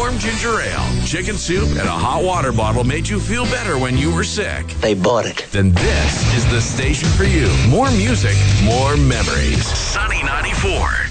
warm ginger ale, chicken soup, and a hot water bottle made you feel better when you were sick, They bought it. then this is the station for you. More music, more memories. Sunny 94.